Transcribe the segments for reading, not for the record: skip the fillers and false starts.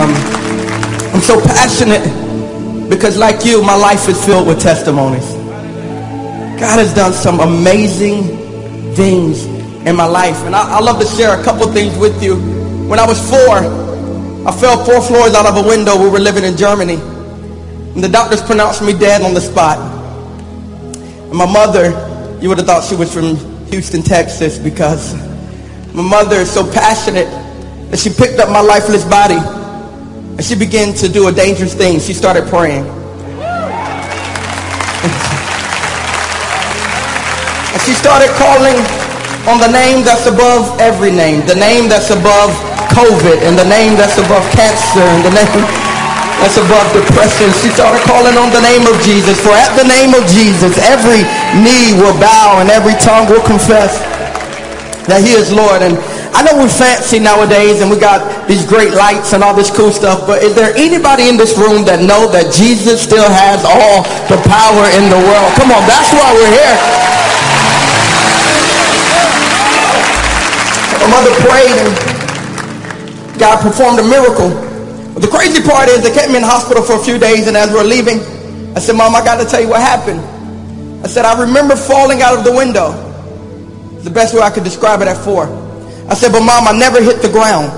I'm so passionate because, like you, my life is filled with testimonies. God has done some amazing things in my life, and I love to share a couple things with you. When I was 4, I fell 4 floors out of a window. We were living in Germany, and the doctors pronounced me dead on the spot. And my mother, you would have thought she was from Houston, Texas, because my mother is so passionate that she picked up my lifeless body and she began to do a dangerous thing. She started praying. And she started calling on the name that's above every name, the name that's above COVID, and the name that's above cancer, and the name that's above depression. She started calling on the name of Jesus. For at the name of Jesus, every knee will bow and every tongue will confess that he is Lord. And I know we're fancy nowadays and we got these great lights and all this cool stuff, but is there anybody in this room that know that Jesus still has all the power in the world? Come on, that's why we're here. My mother prayed and God performed a miracle. But the crazy part is they kept me in the hospital for a few days, and as we're leaving, I said, Mom, I got to tell you what happened. I said, I remember falling out of the window. It's the best way I could describe it at 4. I said, but Mom, I never hit the ground.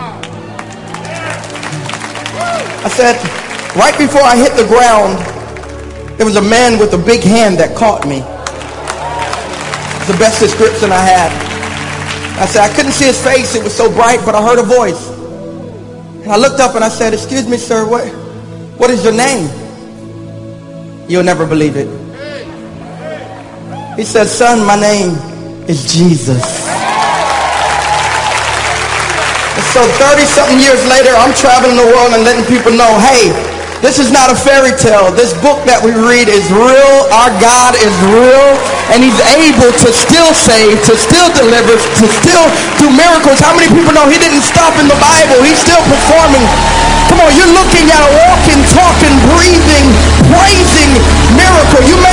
I said, right before I hit the ground, there was a man with a big hand that caught me. It's the best description I had. I said, I couldn't see his face. It was so bright, but I heard a voice. And I looked up and I said, excuse me, sir, what is your name? You'll never believe it. He said, son, my name is Jesus. So 30-something years later, I'm traveling the world and letting people know, hey, this is not a fairy tale. This book that we read is real. Our God is real. And he's able to still save, to still deliver, to still do miracles. How many people know he didn't stop in the Bible? He's still performing. Come on, you're looking at a walking, talking, breathing, praising miracle. You may